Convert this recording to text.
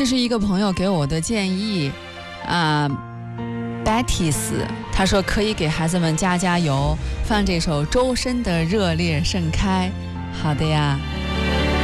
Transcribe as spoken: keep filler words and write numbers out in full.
这是一个朋友给我的建议啊、呃、，Bettis， 他说可以给孩子们加加油，放这首周深的《热烈盛开》。好的呀。